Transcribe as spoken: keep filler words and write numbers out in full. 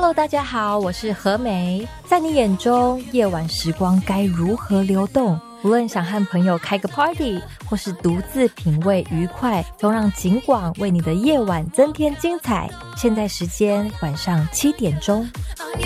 Hello， 大家好，我是何美。在你眼中，夜晚时光该如何流动？无论想和朋友开个 party， 或是独自品味愉快，都让景广为你的夜晚增添精彩。现在时间晚上七点钟。